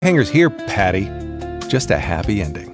Hangers here, Patty. Just a happy ending.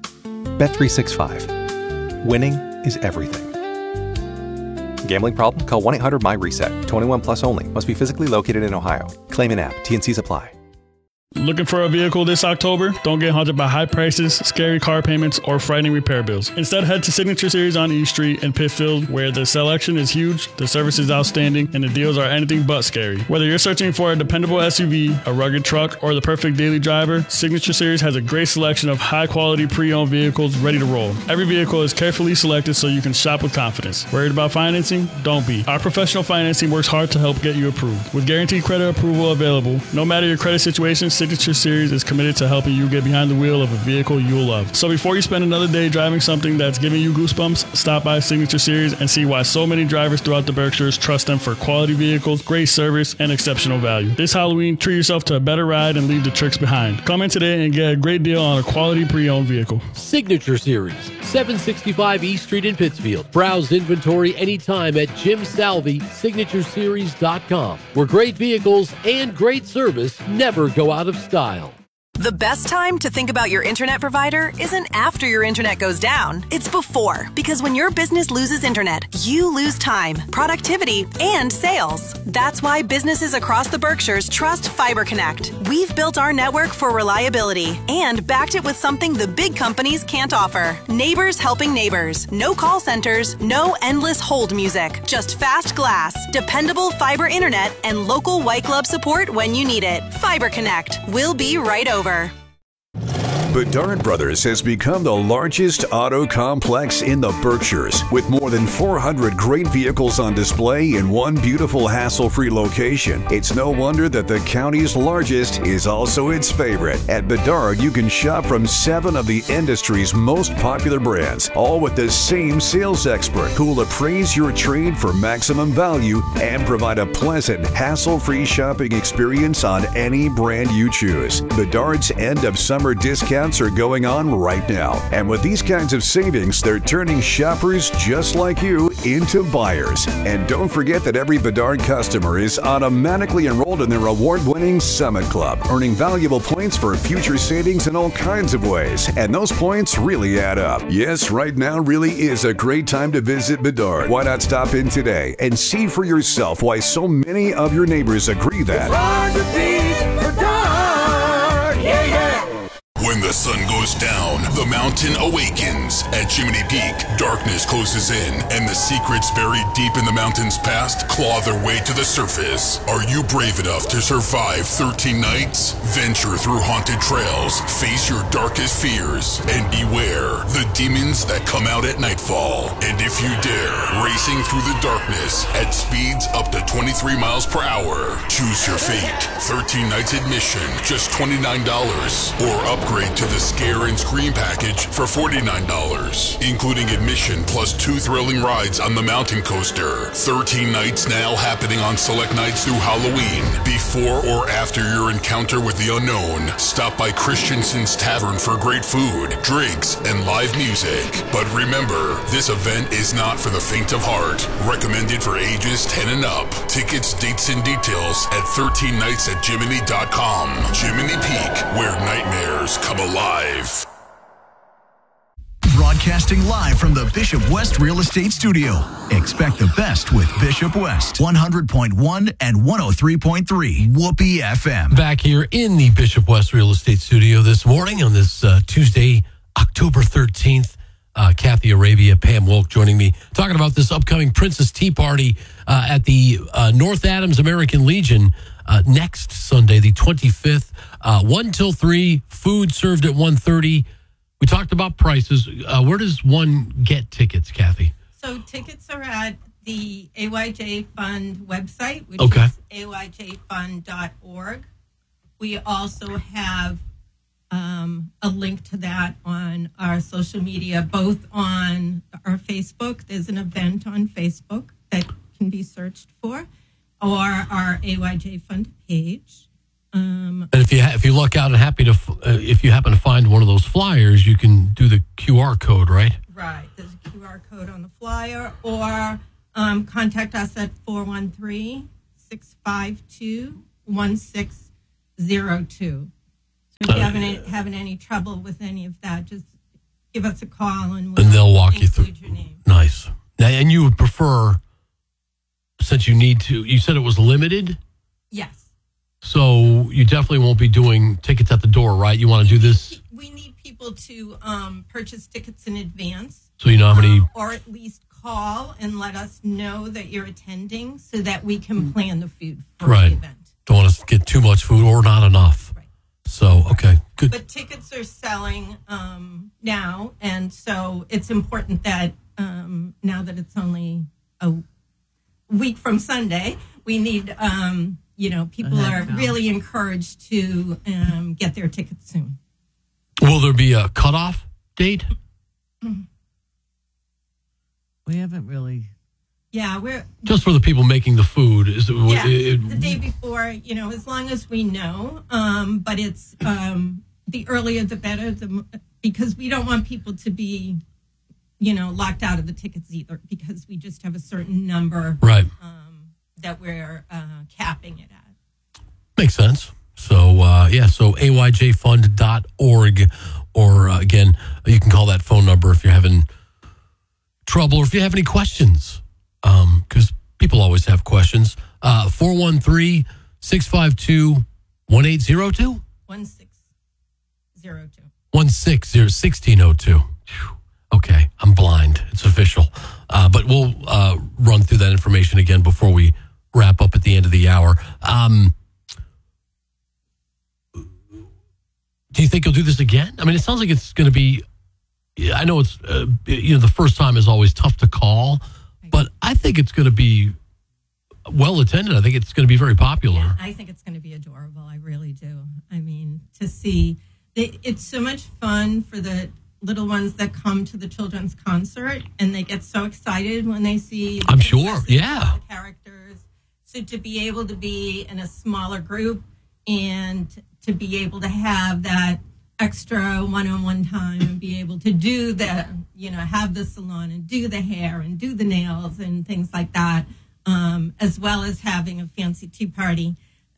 Bet365. Winning is everything. Gambling problem? Call 1-800-MY-RESET. 21 plus only. Must be physically located in Ohio. Claim an app. T&Cs apply. Looking for a vehicle this October? Don't get haunted by high prices, scary car payments, or frightening repair bills. Instead, head to Signature Series on E Street in Pittsfield, where the selection is huge, the service is outstanding, and the deals are anything but scary. Whether you're searching for a dependable SUV, a rugged truck, or the perfect daily driver, Signature Series has a great selection of high-quality pre-owned vehicles ready to roll. Every vehicle is carefully selected so you can shop with confidence. Worried about financing? Don't be. Our professional financing works hard to help get you approved. With guaranteed credit approval available, no matter your credit situation, Signature Series is committed to helping you get behind the wheel of a vehicle you'll love. So before you spend another day driving something that's giving you goosebumps, stop by Signature Series and see why so many drivers throughout the Berkshires trust them for quality vehicles, great service, and exceptional value. This Halloween, treat yourself to a better ride and leave the tricks behind. Come in today and get a great deal on a quality pre-owned vehicle. Signature Series, 765 East Street in Pittsfield. Browse inventory anytime at Jim Salvi, signatureseries.com, where great vehicles and great service never go out of style. The best time to think about your internet provider isn't after your internet goes down. It's before. Because when your business loses internet, you lose time, productivity, and sales. That's why businesses across the Berkshires trust FiberConnect. We've built our network for reliability and backed it with something the big companies can't offer. Neighbors helping neighbors. No call centers, no endless hold music. Just fast glass, dependable fiber internet, and local white glove support when you need it. FiberConnect. We'll be right over. Bedard Brothers has become the largest auto complex in the Berkshires, with more than 400 great vehicles on display in one beautiful hassle-free location. It's no wonder that the county's largest is also its favorite. At Bedard, you can shop from 7 of the industry's most popular brands, all with the same sales expert who will appraise your trade for maximum value and provide a pleasant, hassle-free shopping experience on any brand you choose. Bedard's end of summer discounts are going on right now. And with these kinds of savings, they're turning shoppers just like you into buyers. And don't forget that every Bedard customer is automatically enrolled in their award-winning Summit Club, earning valuable points for future savings in all kinds of ways. And those points really add up. Yes, right now really is a great time to visit Bedard. Why not stop in today and see for yourself why so many of your neighbors agree that when the sun goes down, the mountain awakens. At Jiminy Peak, darkness closes in, and the secrets buried deep in the mountain's past claw their way to the surface. Are you brave enough to survive 13 nights? Venture through haunted trails, face your darkest fears, and beware the demons that come out at nightfall. And if you dare, racing through the darkness at speeds up to 23 miles per hour. Choose your fate. 13 nights admission, just $29, or upgrade to the Scare and Scream package for $49, including admission plus 2 thrilling rides on the mountain coaster. 13 nights now happening on select nights through Halloween. Before or after your encounter with the unknown, stop by Christensen's Tavern for great food, drinks, and live music. But remember, this event is not for the faint of heart. Recommended for ages 10 and up. Tickets, dates, and details at 13nights@jiminy.com. Jiminy Peak, where nightmares come alive. Broadcasting live from the Bishop West Real Estate Studio. Expect the best with Bishop West, 100.1 and 103.3 Whoopee FM. Back here in the Bishop West Real Estate Studio this morning on this Tuesday, October 13th. Kathy Arabia, Pam Wolk joining me, talking about this upcoming Princess Tea Party at the North Adams American Legion next Sunday, the 25th, 1 till 3, food served at 1:30. We talked about prices. Where does one get tickets, Kathy? So tickets are at the AYJ Fund website, which is ayjfund.org. We also have a link to that on our social media, both on our Facebook. There's an event on Facebook that can be searched for, or our AYJ Fund page. And if you luck out and if you happen to find one of those flyers, you can do the QR code, right? Right. There's a QR code on the flyer, or contact us at 413-652-1602. If you're having any trouble with any of that, just give us a call and they'll walk you through. Your name. Nice. Now, and you would prefer, since you need to, you said it was limited? Yes. So you definitely won't be doing tickets at the door, right? You want to do this? We need people to purchase tickets in advance. So you know how many? Or at least call and let us know that you're attending so that we can plan the food for the event. Don't want to get too much food or not enough. Right. So, okay, good. But tickets are selling now, and so it's important that now that it's only a week from Sunday, we need, people are really encouraged to get their tickets soon. Will there be a cutoff date? We haven't really. Yeah, we're just for the people making the food. The day before, as long as we know. But it's the earlier the better, because we don't want people to be, locked out of the tickets either, because we just have a certain number, right? That we're capping it at. Makes sense. So so ayjfund.org, or again, you can call that phone number if you're having trouble or if you have any questions, because people always have questions. 413-652-1802? 1602. 1602. Okay, I'm blind. It's official. But we'll run through that information again before we wrap up at the end of the hour. Do you think you'll do this again? I mean, it sounds like it's going to be, I know it's, the first time is always tough to call, but I think it's going to be well attended. I think it's going to be very popular. Yeah, I think it's going to be adorable. I really do. I mean, to see, it's so much fun for the little ones that come to the children's concert, and they get so excited when they see I'm sure, yeah, characters. So to be able to be in a smaller group and to be able to have that extra one-on-one time and be able to do the, have the salon and do the hair and do the nails and things like that, as well as having a fancy tea party,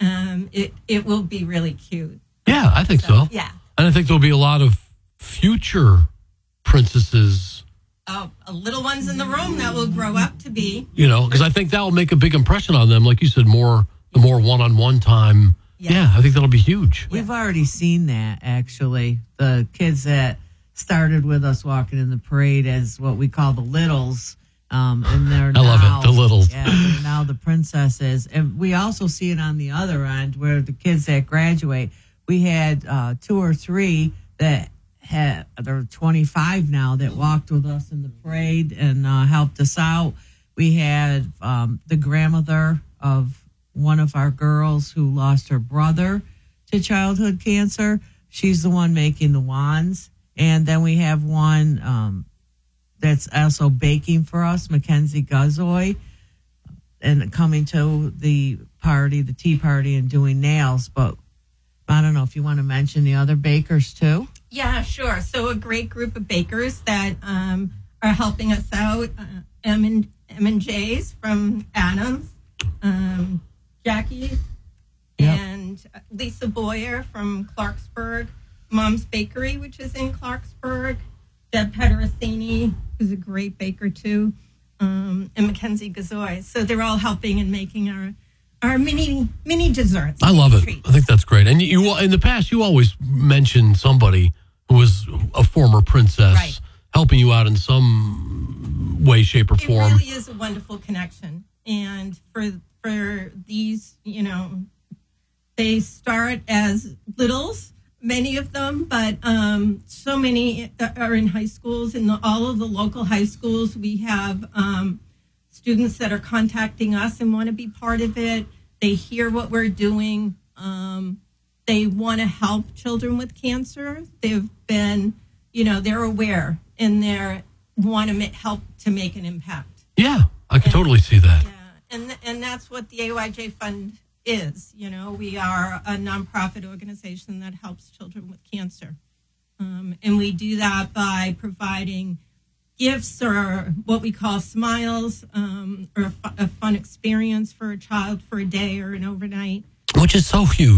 it will be really cute. Yeah, I think so. Yeah. And I think there'll be a lot of future princesses. Little ones in the room that will grow up to be. Because I think that will make a big impression on them. Like you said, the more one-on-one time. Yeah, I think that'll be huge. We've already seen that, actually. The kids that started with us walking in the parade as what we call the littles. And they're I love it, the littles. Yeah, they're now the princesses. And we also see it on the other end where the kids that graduate. We had 2 or 3 that they're 25 now that walked with us in the parade and helped us out. We had the grandmother of one of our girls who lost her brother to childhood cancer. She's the one making the wands. And then we have one that's also baking for us, Mackenzie Guzzoy, and coming to the party, the tea party, and doing nails. But I don't know if you want to mention the other bakers too. Yeah, sure. So a great group of bakers that are helping us out. M&J's from Adams. Jackie and Lisa Boyer from Clarksburg, Mom's Bakery, which is in Clarksburg, Deb Pedericini, who's a great baker too, and Mackenzie Gazoy. So they're all helping and making our mini desserts. I love it. I think that's great. And you, in the past, you always mention somebody who was a former princess, right, helping you out in some way, shape, or form. It really is a wonderful connection. And for these, they start as littles, many of them, but so many are in high schools. In all of the local high schools, we have students that are contacting us and want to be part of it. They hear what we're doing. They want to help children with cancer. They've been, they're aware and they want to help to make an impact. Yeah, I can totally see that. Yeah. And that's what the AYJ Fund is. We are a nonprofit organization that helps children with cancer. And we do that by providing gifts or what we call smiles, or a fun experience for a child for a day or an overnight. Which is so huge.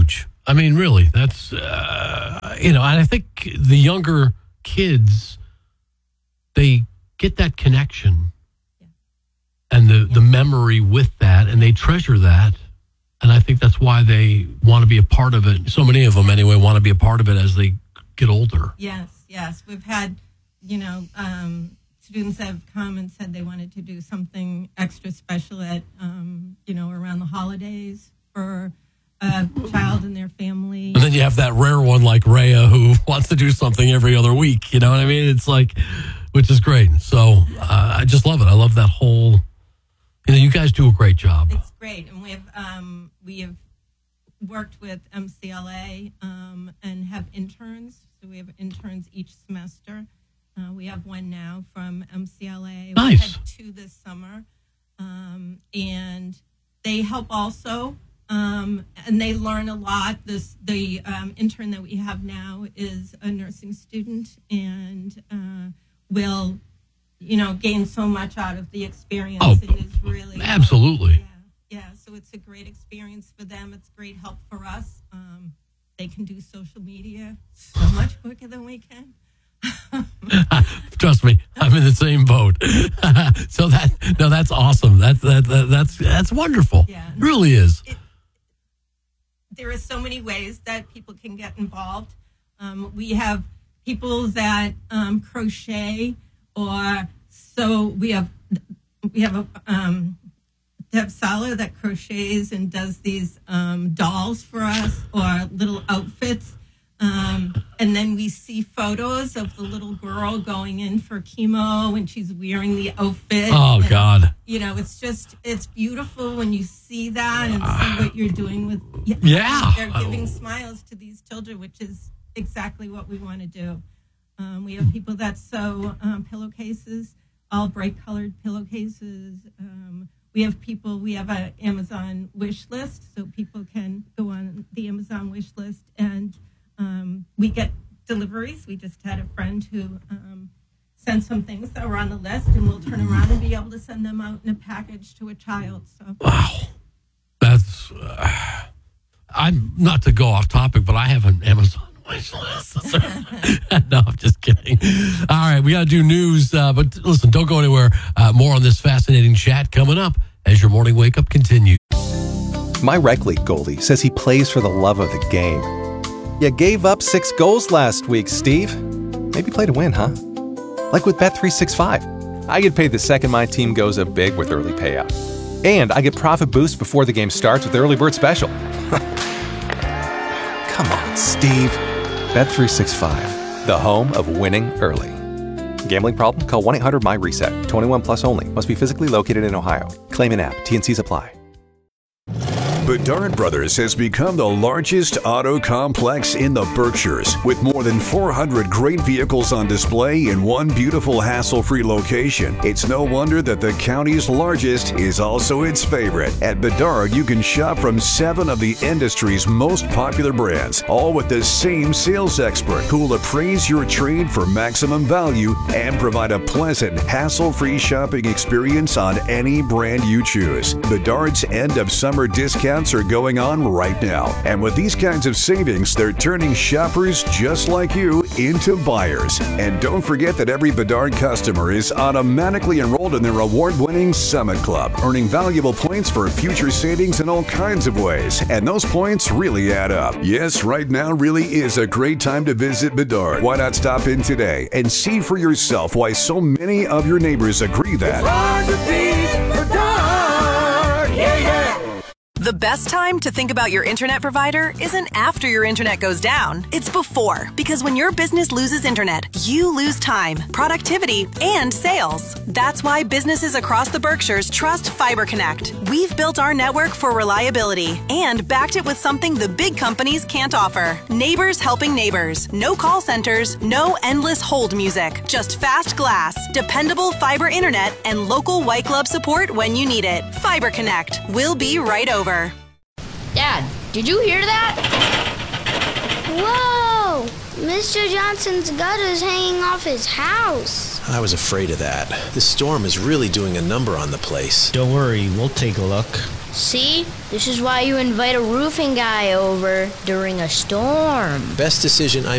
I mean, really, that's, and I think the younger kids, they get that connection and the memory with that, and they treasure that. And I think that's why they want to be a part of it. So many of them, anyway, want to be a part of it as they get older. Yes. We've had, students that have come and said they wanted to do something extra special at, around the holidays for a child and their family. And then you have that rare one like Rhea who wants to do something every other week. You know what I mean? It's like, which is great. So I just love it. I love that whole, you guys do a great job. It's great. And we have worked with MCLA and have interns. So we have interns each semester. We have one now from MCLA. Nice. We had 2 this summer. And they help also. And they learn a lot. The intern that we have now is a nursing student and will, gain so much out of the experience. Oh, it is really absolutely. Yeah. So it's a great experience for them. It's great help for us. They can do social media so much quicker than we can. Trust me, I'm in the same boat. So that's awesome. That's wonderful. Yeah, it really is. There are so many ways that people can get involved. We have people that crochet, or so we have Deb Sala that crochets and does these dolls for us or little outfits. And then we see photos of the little girl going in for chemo and she's wearing the outfit. Oh, and, God. It's beautiful when you see that and see what you're doing with. Yeah. They're giving smiles to these children, which is exactly what we want to do. We have people that sew pillowcases, all bright colored pillowcases. We have an Amazon wish list, so people can go on the Amazon wish list and we get deliveries. We just had a friend who sent some things that were on the list, and we'll turn around and be able to send them out in a package to a child. So wow, that's I'm not to go off topic, but I have an Amazon wish list. No, I'm just kidding. All right, we got to do news, but listen, don't go anywhere. More on this fascinating chat coming up as your morning wake up continues. My rec league goalie says he plays for the love of the game. You gave up 6 goals last week, Steve. Maybe play to win, huh? Like with Bet365. I get paid the second my team goes up big with early payout. And I get profit boost before the game starts with the early bird special. Come on, Steve. Bet365, the home of winning early. Gambling problem? Call 1-800-MY-RESET. 21 plus only. Must be physically located in Ohio. Claim an app. T&Cs apply. Bedard Brothers has become the largest auto complex in the Berkshires, with more than 400 great vehicles on display in one beautiful hassle-free location. It's no wonder that the county's largest is also its favorite. At Bedard, you can shop from 7 of the industry's most popular brands, all with the same sales expert who will appraise your trade for maximum value and provide a pleasant, hassle-free shopping experience on any brand you choose. Bedard's end of summer discounts are going on right now. And with these kinds of savings, they're turning shoppers just like you into buyers. And don't forget that every Bedard customer is automatically enrolled in their award-winning Summit Club, earning valuable points for future savings in all kinds of ways. And those points really add up. Yes, right now really is a great time to visit Bedard. Why not stop in today and see for yourself why so many of your neighbors agree that The best time to think about your internet provider isn't after your internet goes down. It's before, because when your business loses internet, you lose time, productivity, and sales. That's why businesses across the Berkshires trust Fiber Connect. We've built our network for reliability and backed it with something the big companies can't offer. Neighbors helping neighbors. No call centers, no endless hold music. Just fast glass, dependable fiber internet, and local white glove support when you need it. Fiber Connect. We'll be right over. Dad, did you hear that? Whoa! Mr. Johnson's gutter's hanging off his house. I was afraid of that. This storm is really doing a number on the place. Don't worry, we'll take a look. See? This is why you invite a roofing guy over during a storm. Best decision I